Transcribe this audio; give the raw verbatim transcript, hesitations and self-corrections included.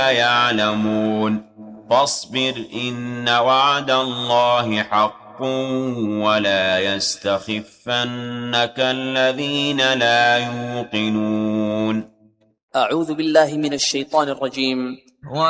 يعلمون فاصبر إن وعد الله حق ولا يستخفنك الذين لا يوقنون. أعوذ بالله من الشيطان الرجيم.